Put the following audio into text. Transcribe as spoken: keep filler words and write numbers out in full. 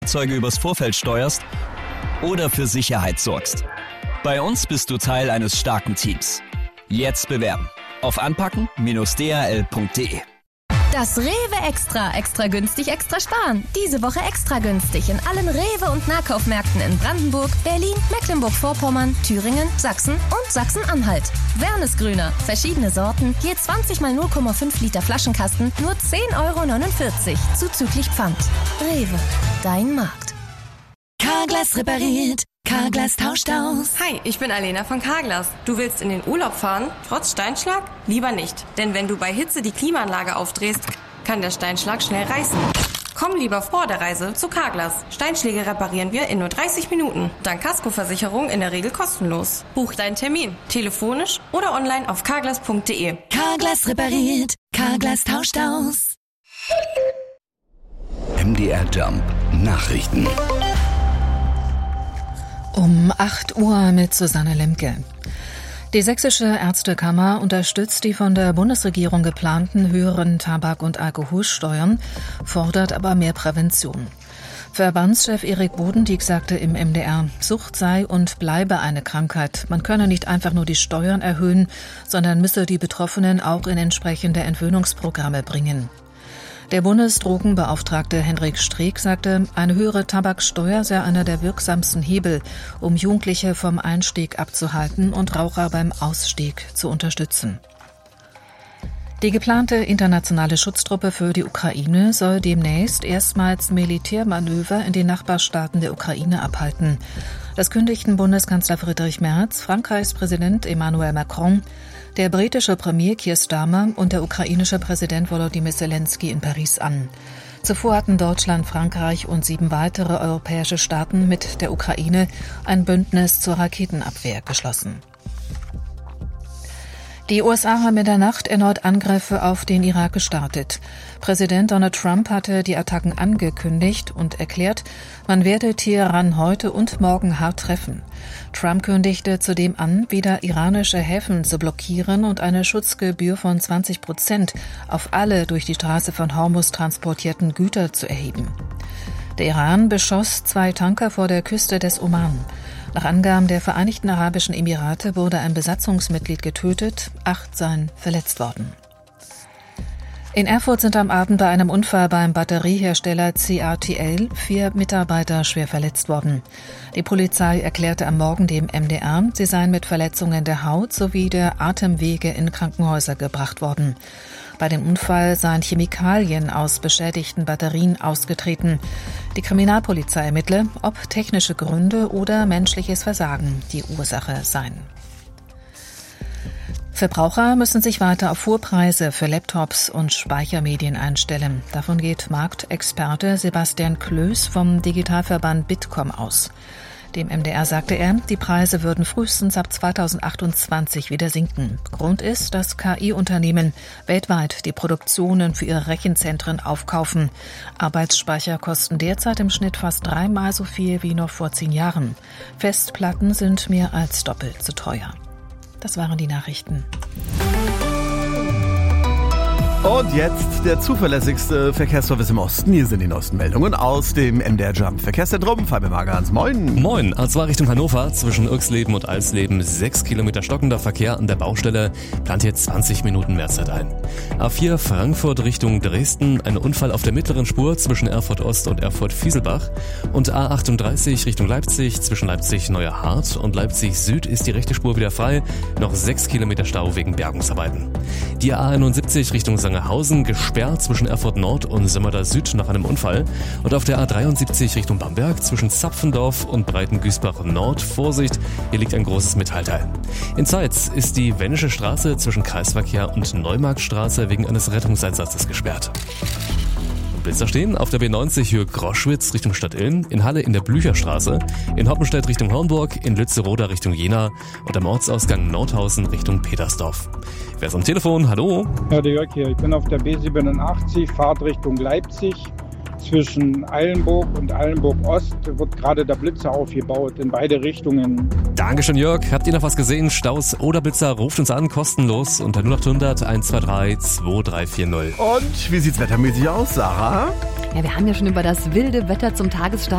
Fahrzeuge übers Vorfeld steuerst oder für Sicherheit sorgst. Bei uns bist du Teil eines starken Teams. Jetzt bewerben auf anpacken Bindestrich d h l punkt d e. Das Rewe Extra, extra günstig, extra sparen. Diese Woche extra günstig in allen Rewe- und Nahkaufmärkten in Brandenburg, Berlin, Mecklenburg-Vorpommern, Thüringen, Sachsen und Sachsen-Anhalt. Wernesgrüner, verschiedene Sorten, je zwanzig mal null Komma fünf Liter Flaschenkasten, nur zehn Euro neunundvierzig, zuzüglich Pfand. Rewe, dein Markt. Carglass repariert, Carglass tauscht aus. Hi, ich bin Alena von Carglass. Du willst in den Urlaub fahren, trotz Steinschlag? Lieber nicht, denn wenn du bei Hitze die Klimaanlage aufdrehst, kann der Steinschlag schnell reißen. Komm lieber vor der Reise zu Carglass. Steinschläge reparieren wir in nur dreißig Minuten. Dank Kaskoversicherung in der Regel kostenlos. Buch deinen Termin, telefonisch oder online auf carglass punkt d e. Carglass repariert, Carglass tauscht aus. M D R Jump Nachrichten. Um acht Uhr mit Susanne Lemke. Die Sächsische Ärztekammer unterstützt die von der Bundesregierung geplanten höheren Tabak- und Alkoholsteuern, fordert aber mehr Prävention. Verbandschef Erik Bodendieck sagte im M D R, Sucht sei und bleibe eine Krankheit. Man könne nicht einfach nur die Steuern erhöhen, sondern müsse die Betroffenen auch in entsprechende Entwöhnungsprogramme bringen. Der Bundesdrogenbeauftragte Hendrik Streeck sagte, eine höhere Tabaksteuer sei einer der wirksamsten Hebel, um Jugendliche vom Einstieg abzuhalten und Raucher beim Ausstieg zu unterstützen. Die geplante internationale Schutztruppe für die Ukraine soll demnächst erstmals Militärmanöver in den Nachbarstaaten der Ukraine abhalten. Das kündigten Bundeskanzler Friedrich Merz, Frankreichs Präsident Emmanuel Macron, der britische Premier Keir Starmer und der ukrainische Präsident Volodymyr Zelensky in Paris an. Zuvor hatten Deutschland, Frankreich und sieben weitere europäische Staaten mit der Ukraine ein Bündnis zur Raketenabwehr geschlossen. Die U S A haben in der Nacht erneut Angriffe auf den Irak gestartet. Präsident Donald Trump hatte die Attacken angekündigt und erklärt, man werde Teheran heute und morgen hart treffen. Trump kündigte zudem an, wieder iranische Häfen zu blockieren und eine Schutzgebühr von zwanzig Prozent auf alle durch die Straße von Hormuz transportierten Güter zu erheben. Der Iran beschoss zwei Tanker vor der Küste des Oman. Nach Angaben der Vereinigten Arabischen Emirate wurde ein Besatzungsmitglied getötet, acht seien verletzt worden. In Erfurt sind am Abend bei einem Unfall beim Batteriehersteller C A T L vier Mitarbeiter schwer verletzt worden. Die Polizei erklärte am Morgen dem M D R, sie seien mit Verletzungen der Haut sowie der Atemwege in Krankenhäuser gebracht worden. Bei dem Unfall seien Chemikalien aus beschädigten Batterien ausgetreten. Die Kriminalpolizei ermittle, ob technische Gründe oder menschliches Versagen die Ursache seien. Verbraucher müssen sich weiter auf hohe Preise für Laptops und Speichermedien einstellen. Davon geht Marktexperte Sebastian Klöß vom Digitalverband Bitkom aus. Dem M D R sagte er, die Preise würden frühestens ab zweitausendachtundzwanzig wieder sinken. Grund ist, dass K I-Unternehmen weltweit die Produktionen für ihre Rechenzentren aufkaufen. Arbeitsspeicher kosten derzeit im Schnitt fast dreimal so viel wie noch vor zehn Jahren. Festplatten sind mehr als doppelt so teuer. Das waren die Nachrichten. Und jetzt der zuverlässigste Verkehrsservice im Osten. Hier sind die neuesten Meldungen aus dem M D R Jump Verkehrszentrum. Fabian Magerhans, moin. Moin. A zwei Richtung Hannover, zwischen Irxleben und Alsleben, sechs Kilometer stockender Verkehr an der Baustelle, plant hier zwanzig Minuten Mehrzeit ein. A vier Frankfurt Richtung Dresden, ein Unfall auf der mittleren Spur zwischen Erfurt Ost und Erfurt Fieselbach. Und A achtunddreißig Richtung Leipzig, zwischen Leipzig Neuer Hart und Leipzig Süd ist die rechte Spur wieder frei, noch sechs Kilometer Stau wegen Bergungsarbeiten. Die A einundsiebzig Richtung Sankt Sangerhausen gesperrt zwischen Erfurt Nord und Sömmerda Süd nach einem Unfall. Und auf der A dreiundsiebzig Richtung Bamberg zwischen Zapfendorf und Breitengüßbach Nord Vorsicht, hier liegt ein großes Metallteil. In Zeitz ist die Wennische Straße zwischen Kreisverkehr und Neumarktstraße wegen eines Rettungseinsatzes gesperrt. Blitzer stehen auf der B neunzig Höhe Groschwitz Richtung Stadt Ilm, in Halle in der Blücherstraße, in Hoppenstedt Richtung Hornburg, in Lützeroda Richtung Jena und am Ortsausgang Nordhausen Richtung Petersdorf. Wer ist am Telefon? Hallo? Ja, der Jörg hier. Ich bin auf der B siebenundachtzig, Fahrt Richtung Leipzig. Zwischen Eilenburg und Eilenburg Ost wird gerade der Blitzer aufgebaut, in beide Richtungen. Dankeschön, Jörg. Habt ihr noch was gesehen? Staus oder Blitzer? Ruft uns an, kostenlos unter null acht hundert eins zwei drei zwei drei vier null. Und wie sieht's wettermäßig aus, Sarah? Ja, wir haben ja schon über das wilde Wetter zum Tagesstart